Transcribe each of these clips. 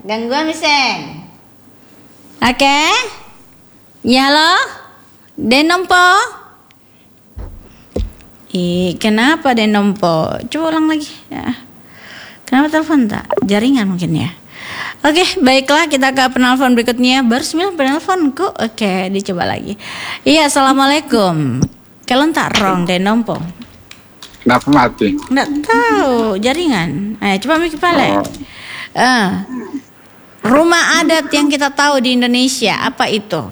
Gangguan miseng. Oke. Ya halo. Denompo. Kenapa Denompo? Coba ulang lagi. Ya. Kenapa telepon tak? Jaringan mungkin ya. Oke, baiklah kita ke penelpon berikutnya. Baru 9 penelponku. Oke, dicoba lagi. Iya, assalamualaikum. Kalian tak wrong Denompo. Kenapa mati? Nggak tahu, jaringan. Coba mikir balik. Rumah adat yang kita tahu di Indonesia apa itu?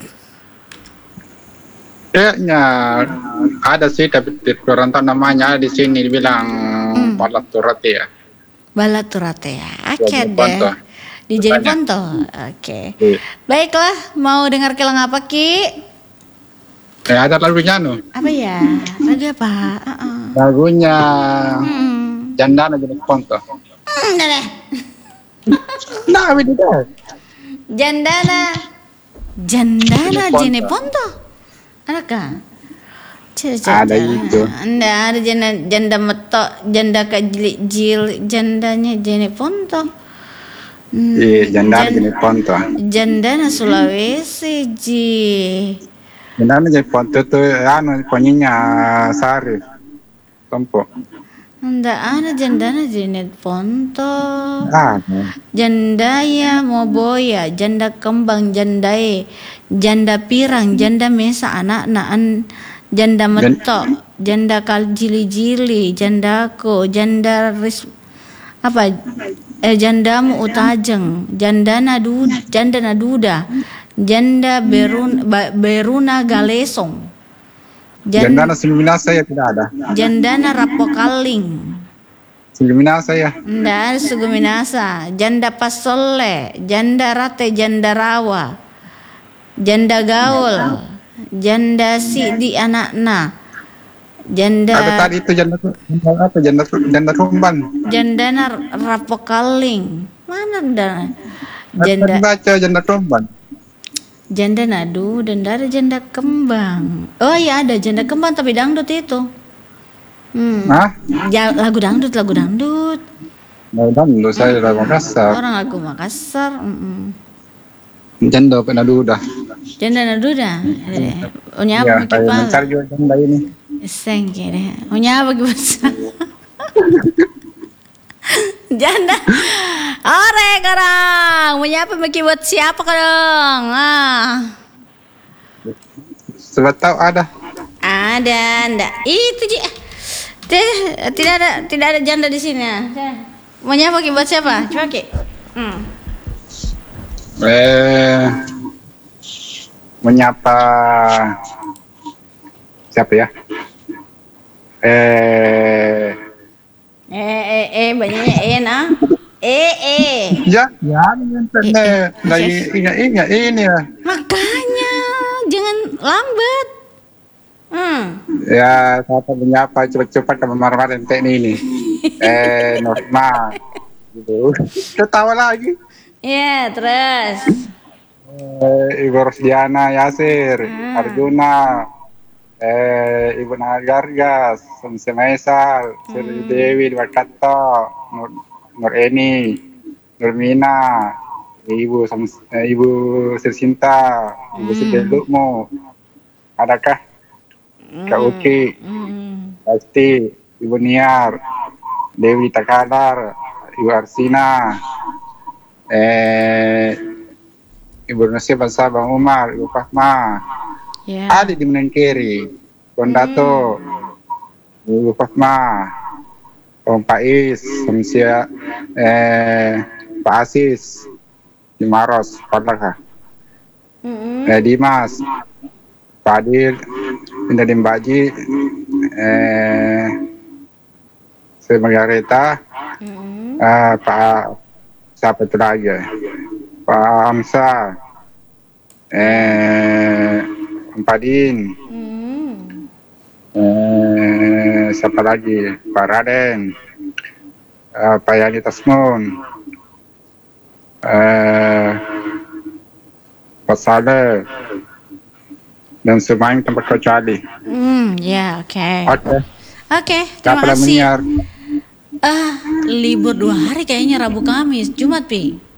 Kayaknya ada sih, tapi kurang tahu namanya. Di sini dibilang Balaturate ya. Balaturate ya. Oke deh. Di Jeneponto. Oke. Baiklah, mau dengar kilang apa Ki? Ada lagunya Apa ya? Lagu apa? Lagunya Jandana Jeneponto. Udah deh. Nah, itu deh. Jandana Jeneponto. Adakah? Ada itu. Anda ada janda metok, janda kajil, jandanya Jeneponto. Jandana Jeneponto. Jandana Sulawesi ji. Jandana Jeneponto tuh penyinya Sari Tompo. Nggak ada jandana Jeneponto. Jandaya Moboya, janda kembang, jandae, janda pirang, janda mesa anak-anak, janda metok, janda kaljili-jili, jandako, janda jandamu utajeng, jandana duda, janda beruna galesong, jandana Suminasa ya tidak ada. Jandana rapokaling. Suminasa ya. Nggak ada Suguminasa, janda pasole, janda rate, janda rawa, janda gaul, janda sidi anakna. Janda ada tadi itu janda rumban. Jandana rapokaling. Mana janda baca janda rumban. Janda nadu dan ada janda kembang. Oh iya ada janda kembang tapi dangdut itu. Ya, lagu dangdut. Lagu dangdut saya lagu Makassar. Orang lagu Makassar. Janda penaduda. Janda naduda. Onya apa kita mencari janda ini. Sengke deh. Onya apa bahasa? Janda. Ore karang. Onya apa buat siapa kadang? Sebab tahu ada. Ada, ndak. Itu tidak ada janda di sini. Maunya pakai buat siapa? Coba Ki. Menyapa siapa ya? Banyaknya nah. Ya, internet. Lagi ingat ini ya. Makanya jangan lambat. Ya, saya menyapa cepat-cepat ke marah-marah ini. Norma. Gitu. Ketawa lagi. Iya, terus. Ibu Rosdiana Yasir, Arjuna, Ibu Nagargas, Semesal, Sri Dewi Dwarkato, Nur Eni, Nurmina, Ibu Sirsinta, Ibu Sidelukmu. Adakah Kak Uki, Pasti, Ibu Niar, Dewi Takadar, Ibu Arsina, Ibu Nasib Bangsa Bang Umar, Ibu Fahma, Adi di Menengkiri, Kondato, Ibu Fahma, Om Pais, Samsia, Pak Asis, Dimaros, Padlaka, Dimas, Fadil, Indah Dimbaji, Margareta, Pak siapa itu lagi? Pak Hamsa, Padin, siapa lagi? Pak Raden, Pak Yani Tasmun, Pak Saleh, dan semuanya tempat kecuali. Ya, oke. Oke, terima kasih. Libur 2 hari kayaknya Rabu Kamis, Jumat Pi.